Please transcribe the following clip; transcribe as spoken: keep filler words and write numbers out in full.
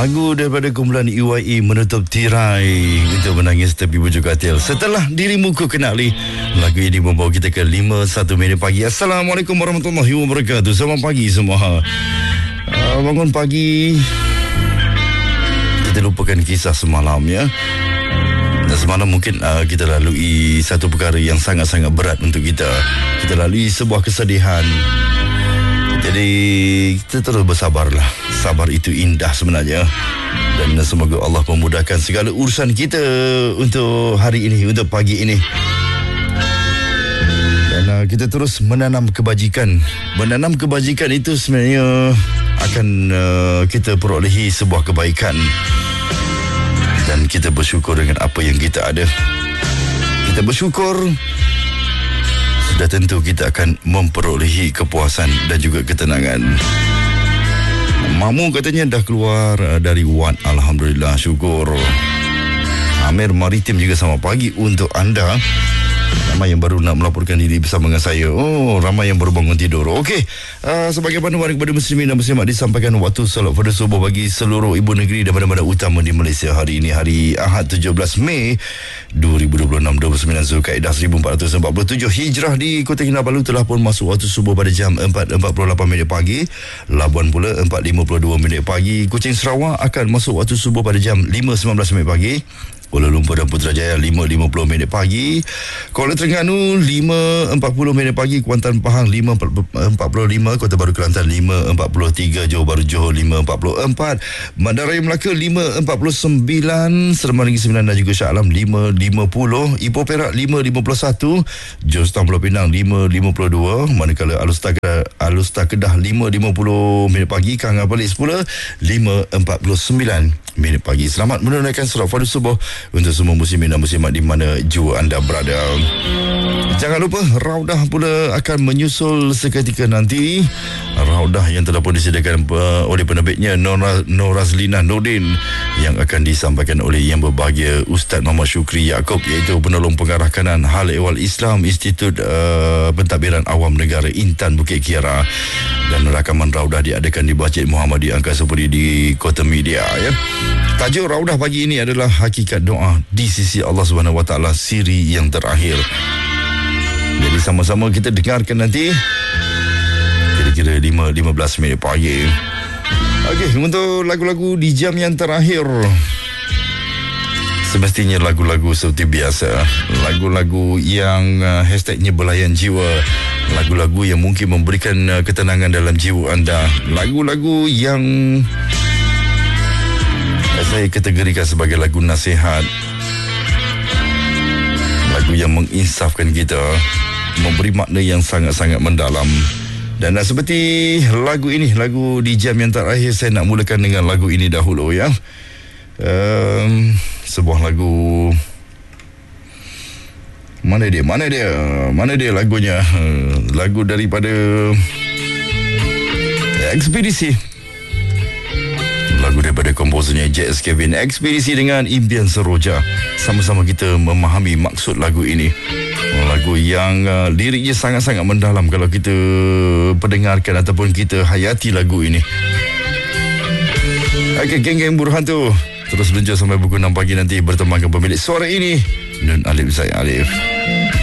Lagu daripada kumpulan E Y E menutup tirai untuk menangis tepi bujur katil. Setelah dirimu ku kenali, lagu ini membawa kita ke lima satu minit pagi. Assalamualaikum warahmatullahi wabarakatuh. Selamat pagi semua. uh, Bangun pagi, kita lupakan kisah semalam ya. Dan semalam mungkin uh, kita lalui satu perkara yang sangat-sangat berat untuk kita. Kita lalui sebuah kesedihan. Jadi kita terus bersabarlah. Sabar itu indah sebenarnya. Dan semoga Allah memudahkan segala urusan kita untuk hari ini, untuk pagi ini. Dan uh, kita terus menanam kebajikan. Menanam kebajikan itu sebenarnya akan uh, kita perolehi sebuah kebaikan. Dan kita bersyukur dengan apa yang kita ada. Kita bersyukur, sudah tentu kita akan memperolehi kepuasan dan juga ketenangan. Mamu katanya dah keluar dari Wad. Alhamdulillah, syukur. Amir Maritim juga selamat pagi untuk anda. Ramai yang baru nak melaporkan diri bersama dengan saya. Oh, ramai yang baru bangun tidur. Okey, uh, sebagai panduan kepada muslimin dan muslimat, disampaikan waktu solat pada subuh bagi seluruh ibu negeri dan bandar-bandar utama di Malaysia. Hari ini hari Ahad tujuh belas Mei dua ribu dua puluh enam, dua puluh sembilan Zulkaidah seribu empat ratus empat puluh tujuh Hijrah. Di Kota Kinabalu telah pun masuk waktu subuh pada jam empat empat puluh lapan minit pagi. Labuan pula empat lima puluh dua minit pagi. Kuching Sarawak akan masuk waktu subuh pada jam lima sembilan belas minit pagi. Kuala Lumpur dan Putrajaya lima lima puluh minit pagi. Kuala Terengganu lima empat puluh minit pagi. Kuantan Pahang lima empat puluh lima. Kota Baru Kelantan lima empat puluh tiga. Johor Bahru Johor lima empat puluh empat. Bandaraya Melaka lima empat puluh sembilan. Seremban Negeri Sembilan dan juga Shah Alam lima lima puluh. Ipoh Perak lima lima puluh satu. Johor Setang Pulau Pinang lima lima puluh dua. Manakala Alustar Kedah, Alustar Kedah lima lima puluh minit pagi. Kangar Perlis pula lima empat puluh sembilan minit pagi. Selamat menunaikan solat fardu subuh untuk semua muslimin dan muslimat di mana jua anda berada. Jangan lupa raudah pula akan menyusul seketika nanti. Raudah yang telah pun disediakan oleh penerbitnya Nora, Norazlina Nordin, yang akan disampaikan oleh Yang Berbahagia Ustaz Muhammad Syukri Yaakob, iaitu penolong pengarah kanan Hal Ehwal Islam Institut uh, Pentadbiran Awam Negara Intan Bukit Kiara. Dan rakaman raudah diadakan di Masjid Muhammadiyah Angkasa Puri di Kota Media ya. Tajuk raudah pagi ini adalah hakikat doa di sisi Allah Subhanahu Wa Taala, siri yang terakhir. Jadi sama-sama kita dengarkan nanti kira-kira lima lima belas minit pagi. Okey, untuk lagu-lagu di jam yang terakhir, semestinya lagu-lagu seperti biasa, lagu-lagu yang uh, hashtagnya belayan jiwa, lagu-lagu yang mungkin memberikan uh, ketenangan dalam jiwa anda, lagu-lagu yang saya kategorikan sebagai lagu nasihat, lagu yang menginsafkan kita, memberi makna yang sangat-sangat mendalam. Dan uh, seperti lagu ini, lagu di jam yang terakhir, saya nak mulakan dengan lagu ini dahulu ya. Um, sebuah lagu, mana dia, mana dia, mana dia lagunya, uh, lagu daripada Ekspedisi. Lagu daripada komposernya J S Kevin, Ekspedisi dengan Impian Seroja. Sama-sama kita memahami maksud lagu ini. Lagu yang uh, liriknya sangat-sangat mendalam kalau kita pendengarkan ataupun kita hayati lagu ini. Okey, geng-geng Burhan tu terus beluncur sampai pukul enam pagi nanti bertemankan pemilik suara ini, Nun Alif Zaid Alif.